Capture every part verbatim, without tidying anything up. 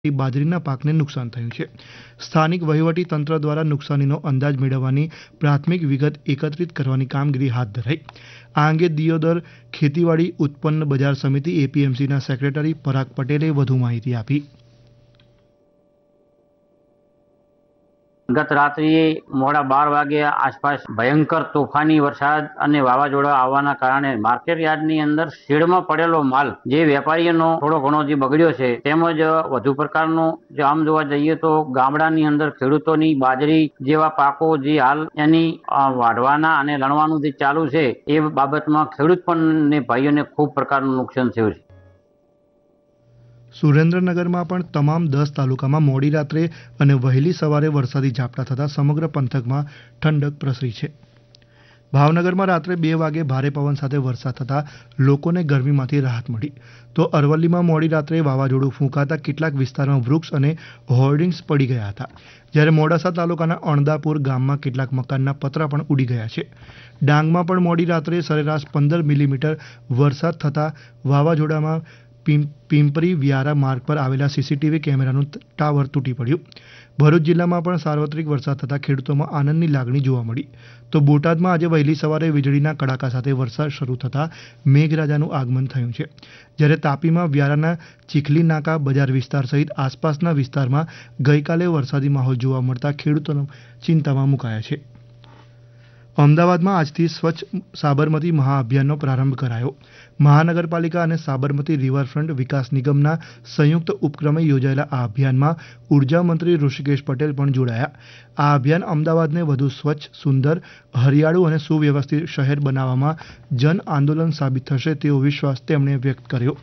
બાજરીના પાકને નુકસાન થયું છે. સ્થાનિક વહીવટી તંત્ર દ્વારા નુકસાનીનો અંદાજ મેળવવાની પ્રાથમિક વિગત એકત્રિત કરવાની કામગીરી હાથ ધરાઈ. આ અંગે દિયોદર ખેતીવાડી ઉત્પન્ન બજાર સમિતિ એપીએમસીના સેક્રેટરી પરાગ પટેલે વધુ માહિતી આપી. ગત રાત્રિએ મોડા બાર વાગ્યા આસપાસ ભયંકર તોફાની વરસાદ અને વાવાઝોડા આવવાના કારણે માર્કેટ યાર્ડની અંદર શેડમાં પડેલો માલ જે વેપારીઓનો થોડો ઘણો જે બગડ્યો છે, તેમજ વધુ પ્રકારનો જો આમ જોવા જઈએ તો ગામડાની અંદર ખેડૂતોની બાજરી જેવા પાકો જે હાલ એની વાઢવાના અને લણવાનું જે ચાલુ છે એ બાબતમાં ખેડૂત પણ ને ભાઈઓને ખૂબ પ્રકારનું નુકસાન થયું છે. સુરેન્દ્રનગરમાં પણ તમામ દસ તાલુકામાં મોડી રાત્રે અને વહેલી સવારે વરસાદી ઝાપટા થતાં સમગ્ર પંથકમાં ઠંડક પ્રસરી છે. ભાવનગરમાં રાત્રે બે વાગે ભારે પવન સાથે વરસાદ થતાં લોકોને ગરમીમાંથી રાહત મળી, તો અરવલ્લીમાં મોડી રાત્રે વાવાઝોડું ફૂંકાતા કેટલાક વિસ્તારમાં વૃક્ષ અને હોર્ડિંગ્સ પડી ગયા હતા, જ્યારે મોડાસા તાલુકાના અણદાપુર ગામમાં કેટલાક મકાનના પતરા પણ ઉડી ગયા છે. ડાંગમાં પણ મોડી રાત્રે સરેરાશ પંદર મિલીમીટર વરસાદ થતાં વાવાઝોડામાં પિંપરી વ્યારા માર્ગ પર આવેલા સીસીટીવી કેમેરાનું ટાવર તૂટી પડ્યું. ભરૂચ જિલ્લામાં પણ સાર્વત્રિક વરસાદ થતાં ખેડૂતોમાં આનંદની લાગણી જોવા મળી, તો બોટાદમાં આજે વહેલી સવારે વીજળીના કડાકા સાથે વરસાદ શરૂ થતાં મેઘરાજાનું આગમન થયું છે, જ્યારે તાપીમાં વ્યારાના ચીખલી નાકા બજાર વિસ્તાર સહિત આસપાસના વિસ્તારમાં ગઈકાલે વરસાદી માહોલ જોવા મળતા ખેડૂતો ચિંતામાં મુકાયા છે. અમદાવાદમાં આજથી સ્વચ્છ સાબરમતી મહાઅભિયાનનો પ્રારંભ કરાયો. મહાનગરપાલિકા અને સાબરમતી રિવરફ્રન્ટ વિકાસ નિગમના સંયુક્ત ઉપક્રમે યોજાયેલા આ અભિયાનમાં ઉર્જા મંત્રી ઋષિકેશ પટેલ પણ જોડાયા. આ અભિયાન અમદાવાદને વધુ સ્વચ્છ, સુંદર, હરિયાળું અને સુવ્યવસ્થિત શહેર બનાવવામાં જન આંદોલન સાબિત થશે તેવો વિશ્વાસ તેમણે વ્યક્ત કર્યો.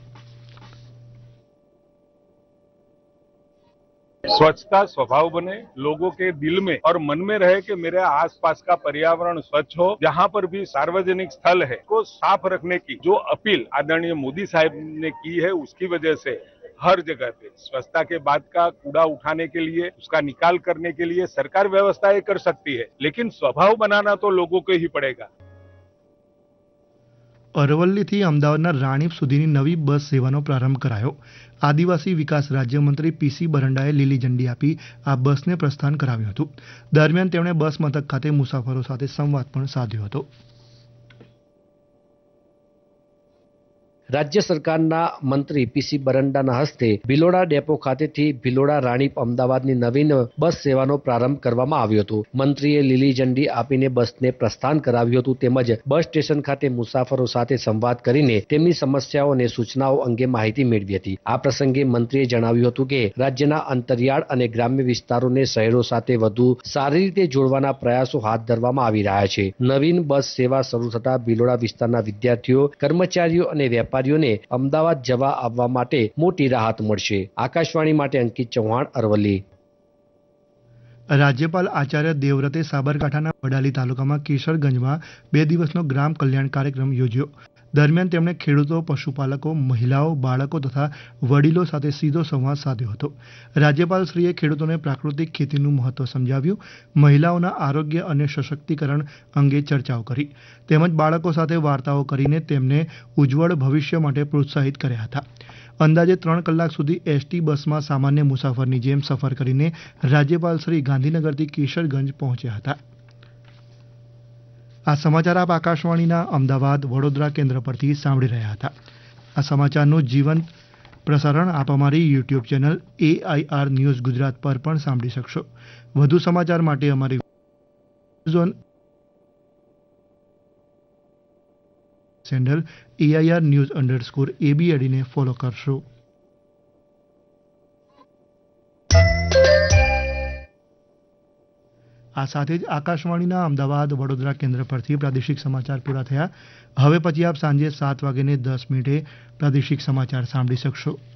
स्वच्छता स्वभाव बने, लोगों के दिल में और मन में रहे कि मेरे आसपास का पर्यावरण स्वच्छ हो. जहाँ पर भी सार्वजनिक स्थल है को साफ रखने की जो अपील आदरणीय मोदी साहब ने की है, उसकी वजह से हर जगह पे स्वच्छता के बाद का कूड़ा उठाने के लिए, उसका निकाल करने के लिए सरकार व्यवस्था ये कर सकती है, लेकिन स्वभाव बनाना तो लोगों को ही पड़ेगा. અરવલ્લીથી અમદાવાદના રાણીપ સુધીની નવી બસ સેવાનો પ્રારંભ કરાયો. આદિવાસી વિકાસ રાજ્યમંત્રી પીસી બરંડાએ લીલી ઝંડી આપી આ બસને પ્રસ્થાન કરાવ્યું હતું. દરમિયાન તેમણે બસ મથક ખાતે મુસાફરો સાથે સંવાદ પણ સાધ્યો હતો. રાજ્ય સરકારના મંત્રી પીસી બરંડાના હસ્તે ભિલોડા ડેપો ખાતેથી ભિલોડા રાણીપ અમદાવાદની નવીન બસ સેવાનો પ્રારંભ કરવામાં આવ્યો હતો. મંત્રીએ લીલી ઝંડી આપીને બસને પ્રસ્થાન કરાવ્યું હતું, તેમજ બસ સ્ટેશન ખાતે મુસાફરો સાથે સંવાદ કરીને તેમની સમસ્યાઓ અને સૂચનાઓ અંગે માહિતી મેળવી હતી. આ પ્રસંગે મંત્રીએ જણાવ્યું હતું કે રાજ્યના અંતરિયાળ અને ગ્રામ્ય વિસ્તારોને શહેરો સાથે વધુ સારી રીતે જોડવાના પ્રયાસો હાથ ધરવામાં આવી રહ્યા છે. નવીન બસ સેવા શરૂ થતા ભિલોડા વિસ્તારના વિદ્યાર્થીઓ, કર્મચારીઓ અને વેપારીઓ અમદાવાદ જવા આવવા માટે મોટી રાહત મળશે. આકાશવાણી માટે અંકિત ચૌહાણ, અરવલ્લી. રાજ્યપાલ આચાર્ય દેવવ્રતે સાબરકાંઠાના વડાલી તાલુકામાં કેશરગંજમાં બે દિવસનો ગ્રામ કલ્યાણ કાર્યક્રમ યોજ્યો. દરમિયાન તેમણે ખેડૂતો, પશુપાલકો, મહિલાઓ, બાળકો તથા વડીલો સાથે સીધો સંવાદ સાધ્યો હતો. રાજ્યપાલશ્રીએ ખેડૂતોને પ્રાકૃતિક ખેતીનું મહત્વ સમજાવ્યું, મહિલાઓના આરોગ્ય અને સશક્તિકરણ અંગે ચર્ચાઓ કરી, તેમજ બાળકો સાથે વાર્તાઓ કરીને તેમને ઉજ્જવળ ભવિષ્ય માટે પ્રોત્સાહિત કર્યા હતા. અંદાજે ત્રણ કલાક સુધી એસટી બસમાં સામાન્ય મુસાફરની જેમ સફર કરીને રાજ્યપાલશ્રી ગાંધીનગરથી કેશરગંજ પહોંચ્યા હતા. આ સમાચાર આપ આકાશવાણીના અમદાવાદ, વડોદરા કેન્દ્ર પરથી સાંભળી રહ્યા હતા. આ સમાચારનું જીવંત પ્રસારણ આપ અમારી YouTube channel AIR news Gujarat પર પણ સાંભળી શકશો. વધુ સમાચાર માટે અમારી channel AIR news underscore એબીએડીને follow કરશો. આ સાથે જ આકાશવાણીના અમદાવાદ, વડોદરા કેન્દ્ર પરથી પ્રાદેશિક સમાચાર પૂરા થયા. હવે પછી આપ સાંજે સાત વાગ્યે દસ મિનિટે પ્રાદેશિક સમાચાર સાંભળી શકશો.